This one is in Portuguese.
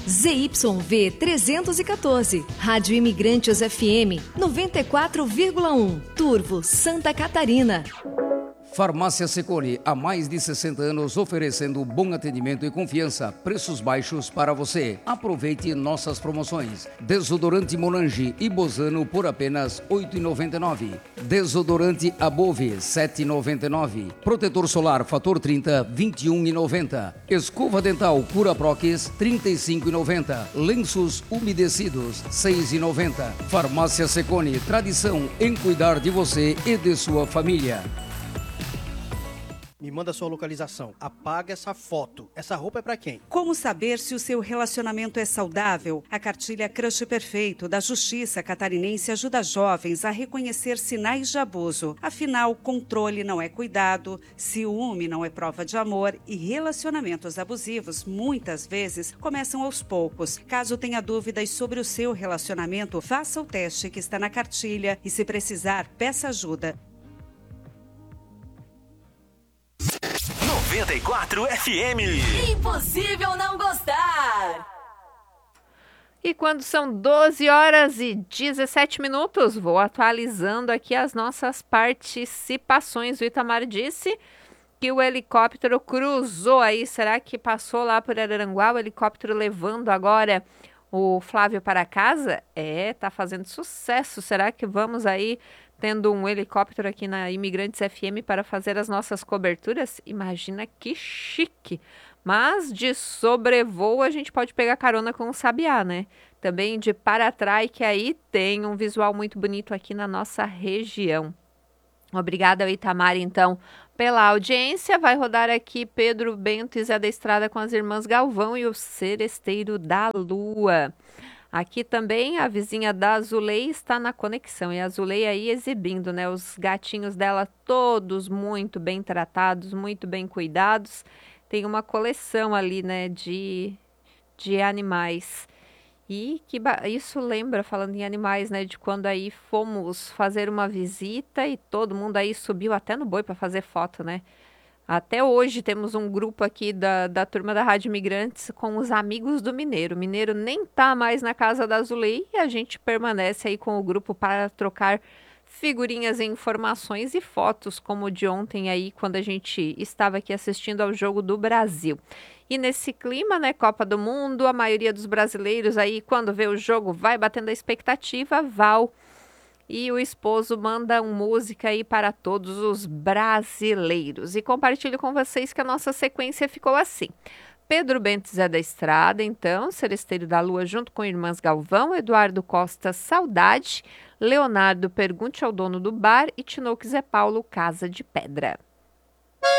ZYV 314, Rádio Imigrantes FM 94,1, Turvo, Santa Catarina. Farmácia Secone, há mais de 60 anos oferecendo bom atendimento e confiança, preços baixos para você. Aproveite nossas promoções. Desodorante Monange e Bozano por apenas R$ 8,99. Desodorante Above, R$ 7,99. Protetor solar Fator 30, R$ 21,90. Escova dental Cura Prox, R$ 35,90. Lenços umedecidos, R$ 6,90. Farmácia Secone, tradição em cuidar de você e de sua família. Me manda sua localização. Apaga essa foto. Essa roupa é pra quem? Como saber se o seu relacionamento é saudável? A cartilha Crush Perfeito da Justiça Catarinense ajuda jovens a reconhecer sinais de abuso. Afinal, controle não é cuidado, ciúme não é prova de amor e relacionamentos abusivos muitas vezes começam aos poucos. Caso tenha dúvidas sobre o seu relacionamento, faça o teste que está na cartilha e, se precisar, peça ajuda. 94 FM. Impossível não gostar. E quando são 12 horas e 17 minutos, vou atualizando aqui as nossas participações. O Itamar disse que o helicóptero cruzou aí. Será que passou lá por Araranguá o helicóptero levando agora o Flávio para casa? Tá fazendo sucesso. Será que vamos aí tendo um helicóptero aqui na Imigrantes FM para fazer as nossas coberturas? Imagina que chique! Mas de sobrevoo a gente pode pegar carona com o Sabiá, né? Também de para-trás, que aí tem um visual muito bonito aqui na nossa região. Obrigada ao Itamar, então, pela audiência. Vai rodar aqui Pedro Bento e Zé da Estrada com as Irmãs Galvão e o Seresteiro da Lua. Aqui também a vizinha da Zulei está na conexão, e a Zulei aí exibindo, né, os gatinhos dela todos muito bem tratados, muito bem cuidados. Tem uma coleção ali, né, de animais. E isso lembra, falando em animais, né, de quando aí fomos fazer uma visita e todo mundo aí subiu até no boi para fazer foto, né? Até hoje temos um grupo aqui da turma da Rádio Imigrantes com os amigos do Mineiro. O Mineiro nem tá mais na casa da Zulei e a gente permanece aí com o grupo para trocar figurinhas e informações e fotos, como de ontem aí, quando a gente estava aqui assistindo ao Jogo do Brasil. E nesse clima, né, Copa do Mundo, a maioria dos brasileiros aí, quando vê o jogo, vai batendo a expectativa, Val. E o esposo manda uma música aí para todos os brasileiros. E compartilho com vocês que a nossa sequência ficou assim. Pedro Bento Zé da Estrada, então, Seresteiro da Lua junto com Irmãs Galvão, Eduardo Costa Saudade, Leonardo Pergunte ao Dono do Bar e Tinoco Zé Paulo Casa de Pedra.